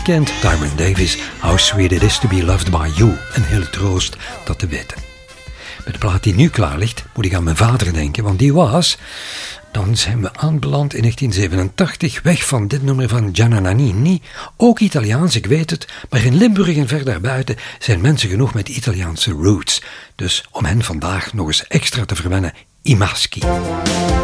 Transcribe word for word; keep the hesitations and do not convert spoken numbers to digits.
Kent Tyrone Davis, How Sweet It Is To Be Loved By You. Een hele troost dat te weten. Met de plaat die nu klaar ligt, moet ik aan mijn vader denken, want die was... Dan zijn we aanbeland in negentien zevenentachtig, weg van dit nummer van Gianna Nannini. Ook Italiaans, ik weet het, maar in Limburg en ver daarbuiten zijn mensen genoeg met Italiaanse roots. Dus om hen vandaag nog eens extra te verwennen, I Maschi.